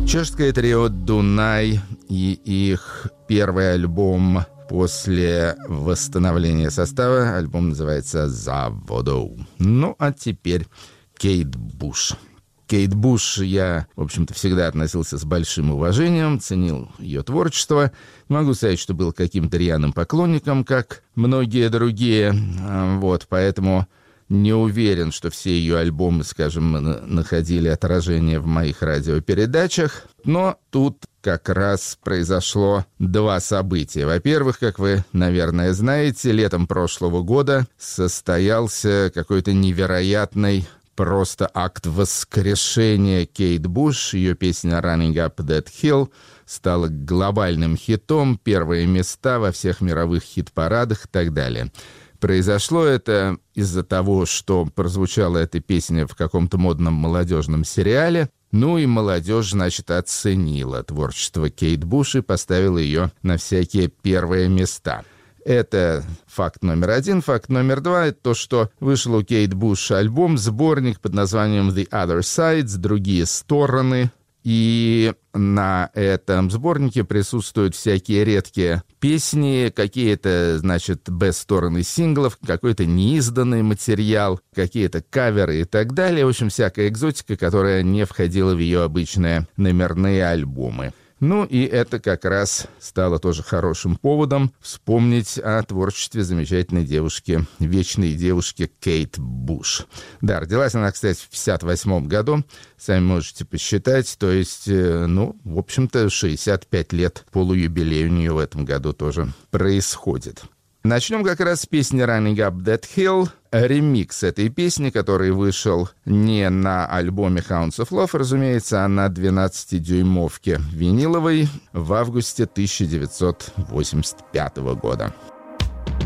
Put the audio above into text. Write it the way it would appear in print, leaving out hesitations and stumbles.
Чешское трио «Дунай» и их первый альбом после восстановления состава. Альбом называется «За воду». Ну, а теперь Кейт Буш. Кейт Буш я, в общем-то, всегда относился с большим уважением, ценил ее творчество. Не могу сказать, что был каким-то рьяным поклонником, как многие другие. Поэтому не уверен, что все ее альбомы, скажем, находили отражение в моих радиопередачах. Но тут как раз произошло два события. Во-первых, как вы, наверное, знаете, летом прошлого года состоялся какой-то невероятный просто акт воскрешения Кейт Буш. Ее песня «Running Up That Hill» стала глобальным хитом, первые места во всех мировых хит-парадах и так далее. Произошло это из-за того, что прозвучала эта песня в каком-то модном молодежном сериале. Ну и молодежь, значит, оценила творчество Кейт Буш и поставила ее на всякие первые места. Это факт номер один. Факт номер два — это то, что вышел у Кейт Буш альбом, сборник под названием «The Other Sides», «Другие стороны». И на этом сборнике присутствуют всякие редкие песни, какие-то, значит, бэст-стороны синглов, какой-то неизданный материал, какие-то каверы и так далее. В общем, всякая экзотика, которая не входила в ее обычные номерные альбомы. Ну и это как раз стало тоже хорошим поводом вспомнить о творчестве замечательной девушки, вечной девушки Кейт Буш. Да, родилась она, кстати, в 1958 году, сами можете посчитать, то есть, в общем-то, 65 лет, полуюбилей у нее в этом году тоже происходит. Начнем как раз с песни «Running Up That Hill». Ремикс этой песни, который вышел не на альбоме «Hounds of Love», разумеется, а на 12-дюймовке виниловой в августе 1985 года.